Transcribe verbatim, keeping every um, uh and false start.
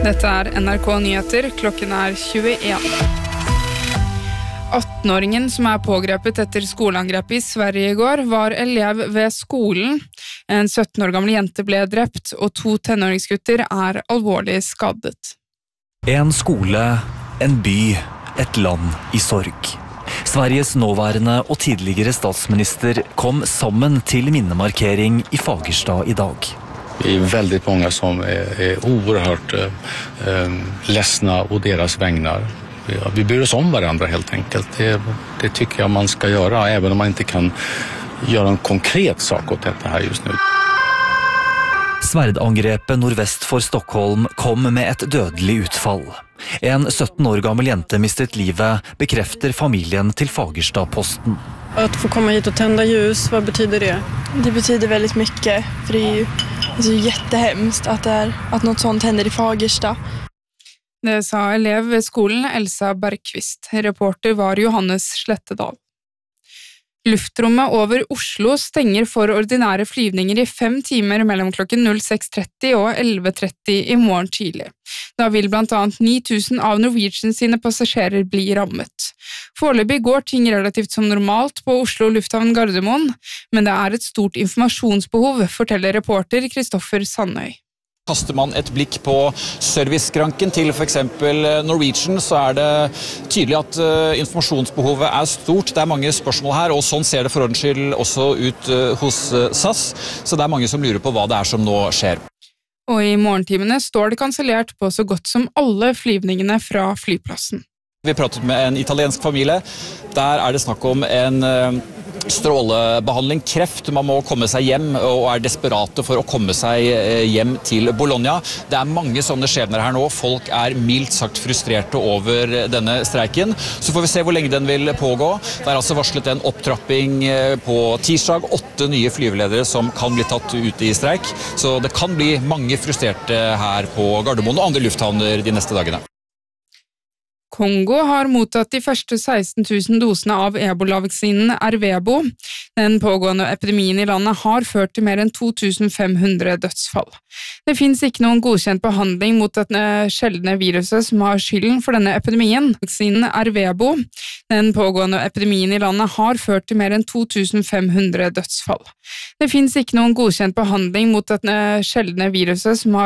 Dette er N R K Nyheter, klokken er tjueen. atten-åringen som er pågrepet etter skoleangrepet i Sverige i går, var elev ved skolen. En sytten år gammel jente ble drept, og to tenåringsgutter er alvorlig skadet. En skole, en by, et land i sorg. Sveriges nåværende og tidligere statsminister kom sammen til minnemarkering i Fagersta i dag. Vi är väldigt många som är, är oerhört eh, ledsna och deras vägnar. Vi, vi bryr oss om varandra helt enkelt. Det, det tycker jag man ska göra, även om man inte kan göra en konkret sak åt detta här just nu. Sverdangrepet nordvest for Stockholm kom med et dødelig utfall. En sytten år gammel jente mistet livet, bekrefter familien til Fagersta-posten. Att få komma hit och tända ljus, vad betyder det? Det betyder väldigt mycket, för det är ju det är jättehemskt att, det är, att något sånt händer i Fagersta. Det sa elev ved skolen Elsa Bergqvist. Reporter var Johannes Slettedal. Luftrommet over Oslo stenger for ordinære flyvninger i fem timer mellom klokken seks tretti og elleve tretti i morgen tidlig. Da vil blant annet ni tusen av Norwegian sine passasjerer bli rammet. Foreløpig går ting relativt som normalt på Oslo Lufthavn Gardermoen, men det er et stort informasjonsbehov, forteller reporter Kristoffer Sandøy. Kaster man et blikk på serviceskranken til for eksempel Norwegian, så er det tydelig at uh, informasjonsbehovet er stort. Det er mange spørsmål her, og sånn ser det for ordens skyld også ut uh, hos uh, S A S. Så det er mange som lurer på hva det er som nå skjer. Og i morgentimene står det kansellert på så godt som alle flyvningene fra flyplassen. Vi pratet med en italiensk familie. Der er det snakk om en uh, strålebehandling, kreft. Man må komme seg hjem og er desperate for å komme seg hjem til Bologna. Det er mange sånne skjebner her nå. Folk er mildt sagt frustrerte over denne streiken. Så får vi se hvor lenge den vil pågå. Det er altså varslet en opptrapping på tirsdag. Åtte nye flyveledere som kan bli tatt ut i streik. Så det kan bli mange frustrerte her på Gardermoen og andre lufthavner de neste dagene. Kongo har mottatt de første seksten tusen dosene av ebola-vaksinen Ervebo. Den pågående epidemien i landet har ført til mer enn to tusen fem hundre dødsfall. Det finnes ikke noen godkjent behandling mot dette sjeldne viruset som har skylden for denne epidemien. Vaksinen Ervebo, den pågående epidemien i landet har ført til mer enn to tusen fem hundre dødsfall. Det finnes ikke noen godkjent behandling mot dette sjeldne viruset som har